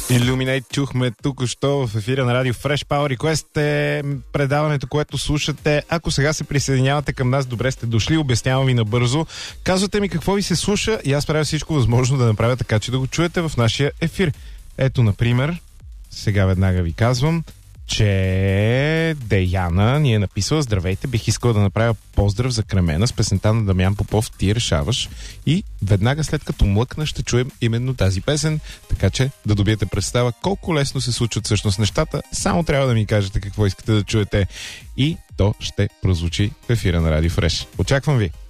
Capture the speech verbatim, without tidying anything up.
Illuminate чухме тук-що в ефира на радио Fresh Power Request е предаването, което слушате. Ако сега се присъединявате към нас, добре сте дошли, обяснявам ви набързо. Казвате ми какво ви се слуша и аз правя всичко възможно да направя така, че да го чуете в нашия ефир. Ето, например, сега веднага ви казвам, че Деяна ни е написала: здравейте, бих искала да направя поздрав за Кремена с песента на Дамян Попов "Ти решаваш", и веднага след като млъкна ще чуем именно тази песен, така че да добиете представа колко лесно се случват всъщност нещата. Само трябва да ми кажете какво искате да чуете и то ще прозвучи в ефира на Радио Фреш. Очаквам ви!